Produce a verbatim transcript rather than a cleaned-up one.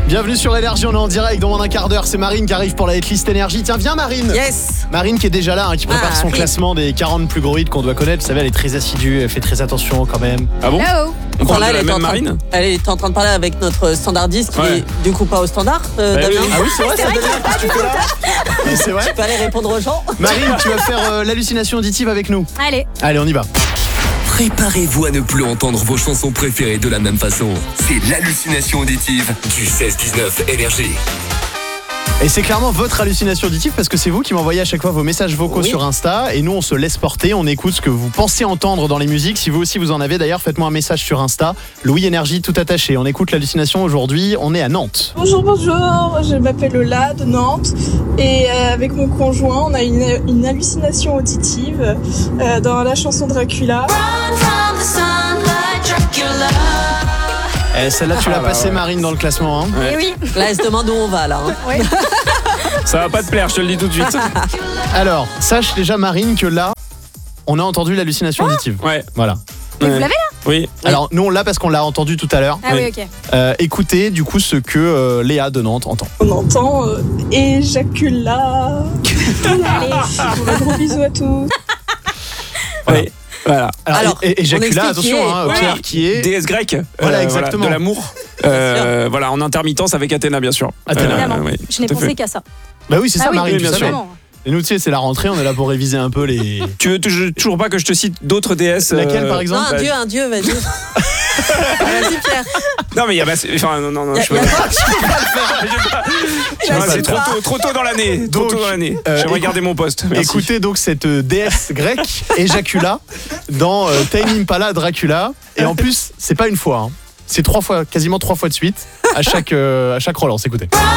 Bienvenue sur Énergie, on est en direct dans moins d'un quart d'heure. C'est Marine qui arrive pour la hitlist Énergie. Tiens, viens Marine. Yes. Marine qui est déjà là, hein, qui prépare Ah, son oui. classement des quarante plus gros hits qu'on doit connaître. Vous savez, elle est très assidue, elle fait très attention quand même. Ah bon? Hello. On parle Là, de elle, la est même en train, Marine? elle est en train de parler avec notre standardiste qui Ouais. est du coup pas au standard, euh, Bah oui, Damien. oui. Ah oui, c'est vrai, ça Damien, tu fais là. Oui, c'est vrai. Tu peux aller répondre aux gens. Marine, tu vas faire euh, l'hallucination auditive avec nous. Allez. Allez, on y va. Préparez-vous à ne plus entendre vos chansons préférées de la même façon. C'est l'hallucination auditive du seize dix-neuf Énergie. Et c'est clairement votre hallucination auditive parce que c'est vous qui m'envoyez à chaque fois vos messages vocaux Oui. sur Insta et nous on se laisse porter, on écoute ce que vous pensez entendre dans les musiques. Si vous aussi vous en avez d'ailleurs, faites-moi un message sur Insta. Louis Énergie tout attaché. On écoute l'hallucination aujourd'hui, on est à Nantes. Bonjour, bonjour, je m'appelle Lola de Nantes et euh, avec mon conjoint, on a une, une hallucination auditive euh, dans la chanson Dracula. Eh, celle-là tu l'as Ah, bah, passée ouais. Marine dans le classement. Hein. Ouais. Eh oui. Là, elle se demande où on va là. hein. Ça va pas te plaire, je te le dis tout de suite. Alors, sache déjà Marine que là, on a entendu l'hallucination auditive. Ouais. Voilà. Mais Ouais. vous l'avez là? Oui. Alors nous on l'a parce qu'on l'a entendu tout à l'heure. Ah oui, Oui. ok. Euh, écoutez du coup ce que euh, Léa de Nantes entend. On entend euh, éjacula. Allez. Un gros bisou à tous. Voilà. Oui. Voilà. Alors, Alors, et, et on Jacula, explique attention, qui est. hein, Oui. Pierre qui est... Déesse grecque. Voilà, exactement. de l'amour. Euh, voilà, en intermittence avec Athéna, bien sûr. Athéna. Évidemment. oui, Je n'ai tout à pensé fait. qu'à ça. Bah oui c'est ça Ah oui, Marine, oui, tu bien savais. sûr. Vraiment. Et nous tu sais c'est la rentrée, on est là pour réviser un peu les... Tu veux toujours toujours pas que je te cite d'autres déesses? Laquelle euh, par Non, exemple un bah, dieu, un dieu, vas-y. Vas-y, Pierre. Non, mais il y a. bah, c'est- Enfin, non, non, non, Y a- je peux y a pas. quoi Je peux pas le faire. Je peux pas. Je peux Ah, pas c'est le trop faire. tôt, trop tôt dans l'année. Trop Donc, tôt dans l'année. euh, J'aimerais écoute- garder mon poste. Merci. Écoutez donc cette euh, déesse grecque Éjacula dans euh, Tame Impala Dracula. Et en plus c'est pas une fois, hein. C'est trois fois, quasiment trois fois de suite à chaque, euh, à chaque relance, écoutez.